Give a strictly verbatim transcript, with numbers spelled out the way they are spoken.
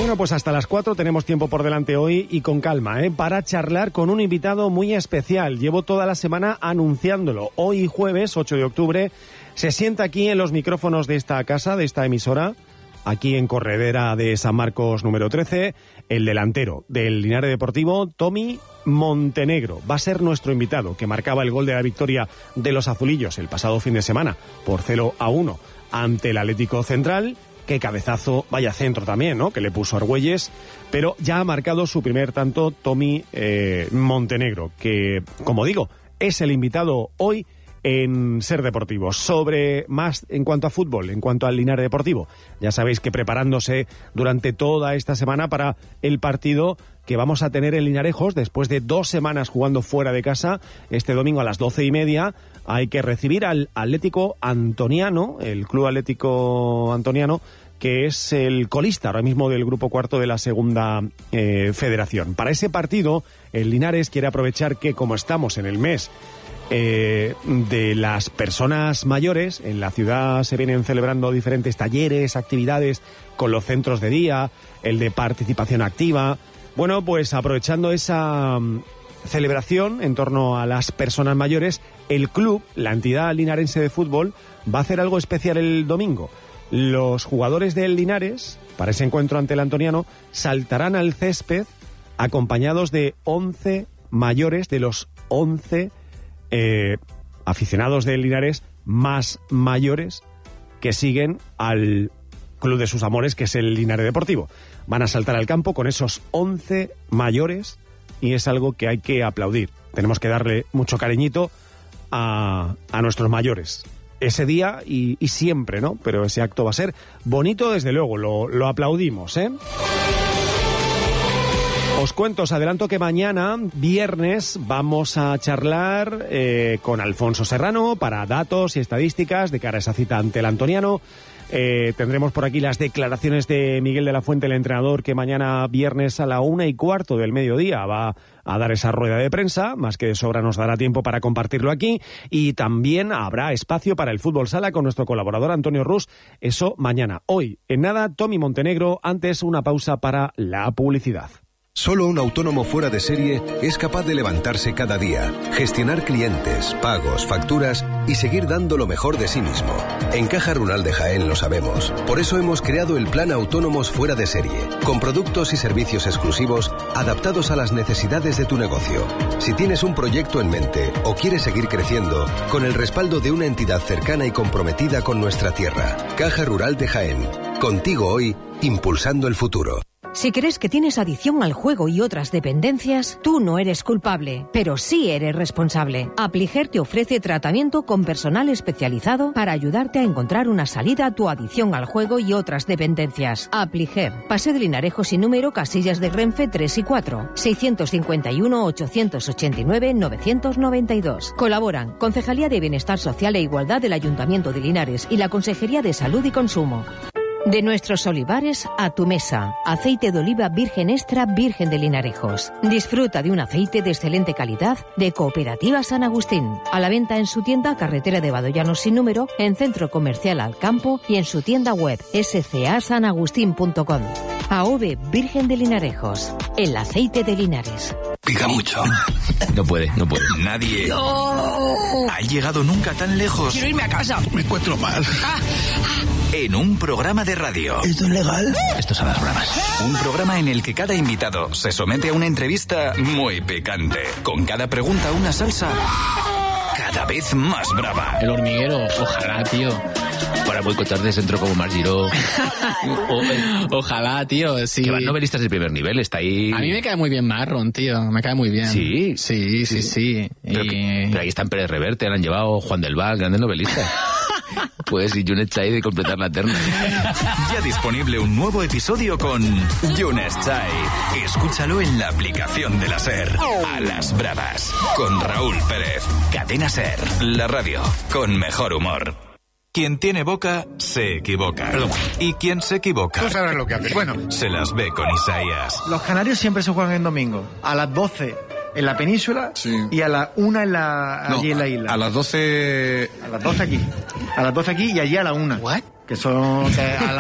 Bueno, pues hasta las cuatro tenemos tiempo por delante hoy y con calma, ¿eh? Para charlar con un invitado muy especial. Llevo toda la semana anunciándolo. Hoy jueves, ocho de octubre, se sienta aquí en los micrófonos de esta casa, de esta emisora, aquí en Corredera de San Marcos número trece, el delantero del Linares Deportivo, Tommy Montenegro. Va a ser nuestro invitado, que marcaba el gol de la victoria de los azulillos el pasado fin de semana por cero a uno ante el Atlético Central. Qué cabezazo, vaya centro también, ¿no?, que le puso Argüelles, pero ya ha marcado su primer tanto Tommy eh, Montenegro, que, como digo, es el invitado hoy en Ser Deportivo. Sobre más en cuanto a fútbol, en cuanto al Linares Deportivo, ya sabéis que preparándose durante toda esta semana para el partido que vamos a tener en Linarejos, después de dos semanas jugando fuera de casa, este domingo a las doce y media, hay que recibir al Atlético Antoniano, el Club Atlético Antoniano, que es el colista ahora mismo del grupo cuarto de la segunda eh, federación. Para ese partido, el Linares quiere aprovechar que, como estamos en el mes eh, de las personas mayores, en la ciudad se vienen celebrando diferentes talleres, actividades con los centros de día, el de participación activa. Bueno, pues aprovechando esa um, celebración en torno a las personas mayores, el club, la entidad linarense de fútbol, va a hacer algo especial el domingo. Los jugadores del Linares, para ese encuentro ante el Antoniano, saltarán al césped acompañados de once mayores, de los once eh, aficionados del Linares más mayores que siguen al club de sus amores, que es el Linares Deportivo. Van a saltar al campo con esos once mayores y es algo que hay que aplaudir. Tenemos que darle mucho cariñito a, a nuestros mayores ese día y, y siempre, ¿no? Pero ese acto va a ser bonito, desde luego, lo, lo aplaudimos, ¿eh? Os cuento, os adelanto que mañana, viernes, vamos a charlar eh, con Alfonso Serrano para datos y estadísticas de cara a esa cita ante el Antoniano. Eh, tendremos por aquí las declaraciones de Miguel de la Fuente, el entrenador, que mañana viernes a la una y cuarto del mediodía va a dar esa rueda de prensa, más que de sobra nos dará tiempo para compartirlo aquí, y también habrá espacio para el fútbol sala con nuestro colaborador Antonio Rus, eso mañana. Hoy, en nada, Tommy Montenegro, antes una pausa para la publicidad. Solo un autónomo fuera de serie es capaz de levantarse cada día, gestionar clientes, pagos, facturas y seguir dando lo mejor de sí mismo. En Caja Rural de Jaén lo sabemos. Por eso hemos creado el Plan Autónomos Fuera de Serie, con productos y servicios exclusivos adaptados a las necesidades de tu negocio. Si tienes un proyecto en mente o quieres seguir creciendo, con el respaldo de una entidad cercana y comprometida con nuestra tierra. Caja Rural de Jaén. Contigo hoy, impulsando el futuro. Si crees que tienes adicción al juego y otras dependencias, tú no eres culpable, pero sí eres responsable. Apliger te ofrece tratamiento con personal especializado para ayudarte a encontrar una salida a tu adicción al juego y otras dependencias. Apliger, Paseo de Linarejos y número Casillas de Renfe tres y cuatro, seiscientos cincuenta y uno, ochocientos ochenta y nueve, novecientos noventa y dos. Colaboran Concejalía de Bienestar Social e Igualdad del Ayuntamiento de Linares y la Consejería de Salud y Consumo. De nuestros olivares a tu mesa. Aceite de oliva virgen extra virgen de Linarejos. Disfruta de un aceite de excelente calidad de Cooperativa San Agustín. A la venta en su tienda Carretera de Badollanos sin número, en Centro Comercial Alcampo y en su tienda web s c a san agustín punto com. A O V E Virgen de Linarejos. El aceite de Linares. Pica mucho. No puede, no puede. Nadie ¡No! ha llegado nunca tan lejos. Quiero irme a casa. Me encuentro mal. Ah, ah. En un programa de radio. ¿Esto es legal? Esto es a las bravas. Un programa en el que cada invitado se somete a una entrevista muy picante. Con cada pregunta una salsa cada vez más brava. El hormiguero, ojalá, tío. Para boicotar de centro como Margiró. o, ojalá, tío, sí. Que van novelistas de primer nivel, está ahí. A mí me cae muy bien Marron, tío. Me cae muy bien. Sí. Sí, sí, sí. sí. Pero, y... que, pero ahí están Pérez Reverte, han llevado Juan del Val, grandes novelistas. Pues y Yunes Chai de completar la terna. Ya disponible un nuevo episodio con Yunes Chai. Escúchalo en la aplicación de la SER. A las bravas. Con Raúl Pérez. Cadena SER. La radio con mejor humor. Quien tiene boca, se equivoca. Perdón. Y quien se equivoca... Tú sabrás lo que haces. Bueno. Se las ve con Isaías. Los canarios siempre se juegan en domingo. A las doce en la península, sí, y a la una en la, allí no, en la isla. A las doce... A las doce aquí. A las doce aquí y allí a la una. ¿What? Que son... Que a la